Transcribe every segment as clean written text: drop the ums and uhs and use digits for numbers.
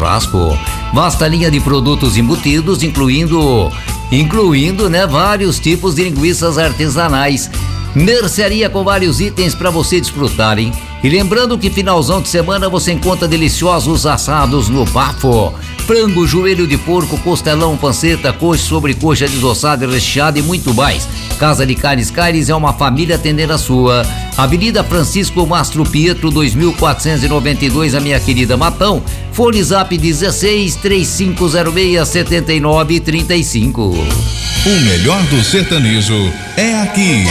churrasco. Vasta linha de produtos embutidos, incluindo, né, vários tipos de linguiças artesanais. Mercearia com vários itens para você desfrutarem. E lembrando que finalzão de semana você encontra deliciosos assados no Bafo. Frango, joelho de porco, costelão, panceta, coxa, sobrecoxa desossada e recheada e muito mais. Casa de Carnes Caires é uma família atendendo a sua. Avenida Francisco Mastro Pietro, 2492, a minha querida Matão. Fone Zap 16 3506 7935. O melhor do sertanejo é aqui.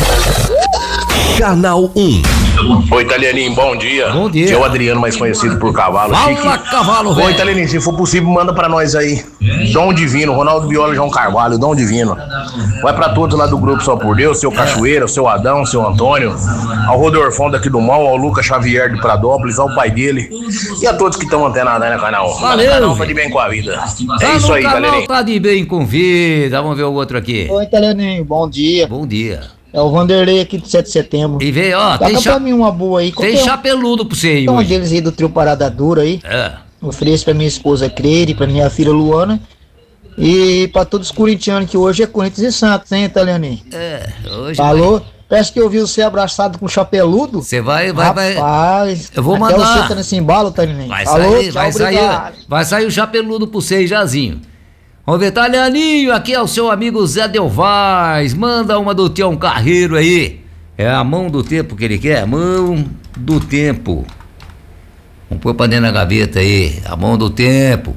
Canal 1. Oi, Italianinho, bom dia. Bom dia. Que é o Adriano, mais conhecido por Cavalo. Fala, Chique. Cavalo, velho. Oi, Italianinho, se for possível, manda pra nós aí. Dom Divino, Ronaldo Viola, João Carvalho, Dom Divino. Vai pra todos lá do grupo Só por Deus, seu Cachoeira, seu Adão, seu Antônio, ao Rodorfão daqui do Mão, ao Lucas Xavier de Pradópolis, ao pai dele e a todos que estão antenados aí no canal. Valeu, Canal tá de bem com a vida. É isso aí, Italianinho. Tá de bem com vida. Vamos ver o outro aqui. Oi, Italianinho, bom dia. Bom dia. É o Vanderlei aqui de 7 de setembro. E vê, ó, Toca pra mim uma boa aí. tem chapeludo pra você aí Tem um hoje. deles aí do trio Parada Dura aí. É. Ofereço pra minha esposa Creire, pra minha filha Luana. E pra todos os corintianos, que hoje é Corinthians e Santos, hein, Italianinho? Hoje Falou? Parece que eu vi você abraçado com o chapeludo. Você vai. Rapaz, Eu vou até mandar. você tá nesse embalo, Italianinho. Vai Falou, sair, tchau, obrigado. vai sair o chapeludo pro você, Jazinho. Vamos ver, Italianinho, aqui é o seu amigo Zé Delvaz. Manda uma do Tião Carreiro aí. É a mão do tempo que ele quer? Mão do tempo. Vamos pôr pra dentro da gaveta aí. A mão do tempo.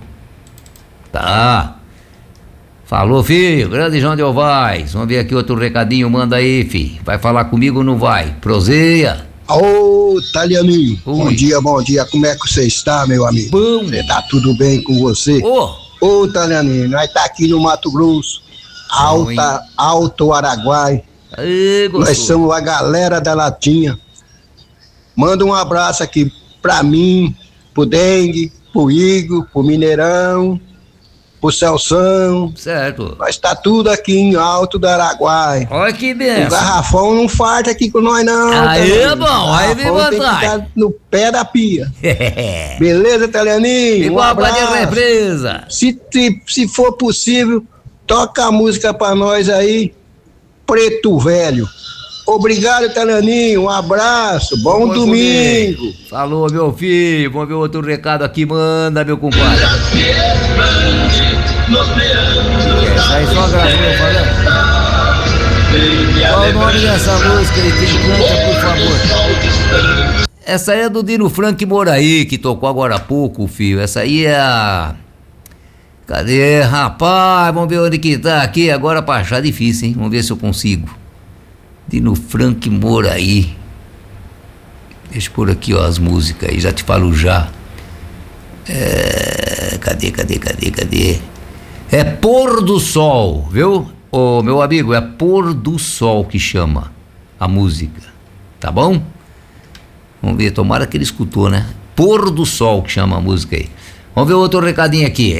Tá. Falou, filho. Grande João Delvaz. Vamos ver aqui outro recadinho. Manda aí, filho. Vai falar comigo ou não vai? Proseia. Ô, Italianinho. Oi. Bom dia. Como é que você está, meu amigo? Bom. Você tá tudo bem com você? Ô, Italianinho, nós tá aqui no Mato Grosso, Alto Araguai. Nós somos a galera da Latinha. Manda um abraço aqui pra mim, pro Dengue, pro Igor, pro Mineirão, pro Celção. Certo. Nós tá tudo aqui em Alto do Araguai. Olha que benção. O garrafão não farta aqui com nós, não. Aí Italianinho. é bom, aí vem O garrafão tem que vantagem. ficar no pé da pia. Beleza, Italianinho? Igual a abraço. de represa. Se for possível, toca a música pra nós aí, Preto Velho. Obrigado, Italianinho. Um abraço. Bom domingo. Falou, meu filho. Vamos ver outro recado aqui. Manda, meu compadre. Essa aí só gravou, falando. Qual o nome dessa música aí? Quem canta, por favor? Essa aí é do Dino Frank Moraí, que tocou agora há pouco, filho. Essa aí é a... Cadê, rapaz? Vamos ver onde que tá aqui. Agora pra achar difícil, hein? Vamos ver se eu consigo. Dino Frank Moraí. Deixa eu pôr aqui, ó, as músicas aí. Já te falo já. Cadê? É Pôr do Sol, viu? Ô, meu amigo, é Pôr do Sol que chama a música. Tá bom? Vamos ver, tomara que ele escutou, né? Pôr do Sol que chama a música aí. Vamos ver outro recadinho aqui.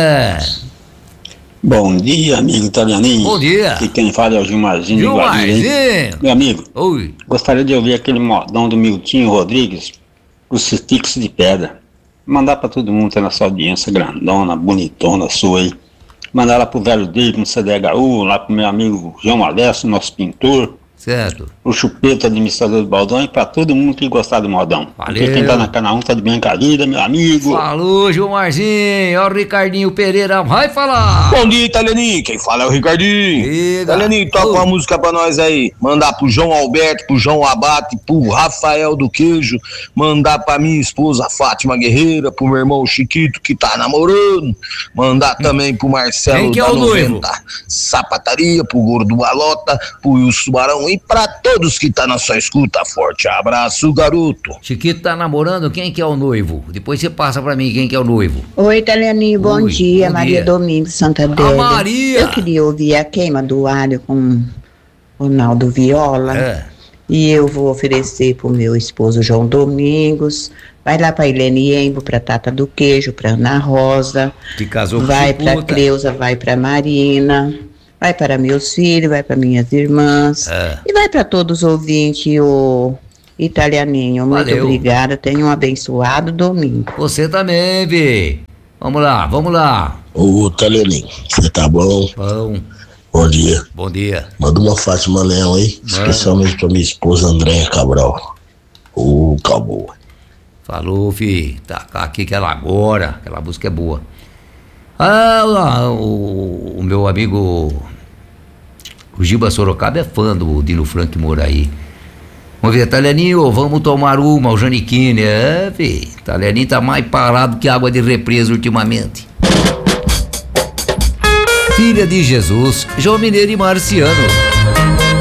Bom dia, amigo Italianinho. Bom dia. Aqui quem fala é o Gilmarzinho de Guarulhos, hein? Gilmarzinho. Meu amigo, Oi. gostaria de ouvir aquele modão do Miltinho Rodrigues, os Sticks de Pedra. Mandar pra todo mundo ter na sua audiência grandona, bonitona sua aí. Mandar lá pro velho David no CDHU, lá pro meu amigo João Alessio, nosso pintor. Certo. O Chupeta, administrador do Baldão, e pra todo mundo que gostar do modão. Valeu. Porque quem tá na Canal 1 tá de bem com a vida, meu amigo. Falou, Gilmarzinho. Ó, o Ricardinho Pereira vai falar. Bom dia, Italianinho. Quem fala é o Ricardinho. Italianinho, toca uma música pra nós aí. Mandar pro João Alberto, pro João Abate, pro Rafael do Queijo. Mandar pra minha esposa Fátima Guerreira, pro meu irmão Chiquito, que tá namorando. Mandar também pro Marcelo Quem que é da o noivo? 90 Sapataria, pro Gordo Balota, pro Wilson Barão e pra todos que tá na sua escuta. Forte abraço, garoto. Chiquito tá namorando, quem que é o noivo? Depois você passa pra mim quem que é o noivo. Oi, Italianinho, bom Oi, dia. bom Maria dia. Domingos, Santa Adélia. Maria! Eu queria ouvir a queima do alho com Ronaldo Viola. E eu vou oferecer pro meu esposo João Domingos. Vai lá pra Helene Embo, pra Tata do Queijo, pra Ana Rosa. Que casou com Vai pra Chicuta. Creuza, vai pra Marina. Vai para meus filhos, vai para minhas irmãs. E vai para todos os ouvintes, o Italianinho. Muito Valeu. obrigada. Tenha um abençoado domingo. Você também, Vi. Vamos lá. Ô, Taleninho, você tá bom? Bom dia. Bom dia. Manda uma Fátima Leão aí, especialmente pra minha esposa Andréia Cabral. Ô, cowboy. Falou, fi. Tá aqui aquela música é boa. O meu amigo o Giba Sorocaba é fã do Dino Frank Moraí. Vamos ver, Talianinho, vamos tomar uma, o Janiquine. Fi, Talianinho tá mais parado que água de represa ultimamente. Filha de Jesus, João Mineiro e Marciano.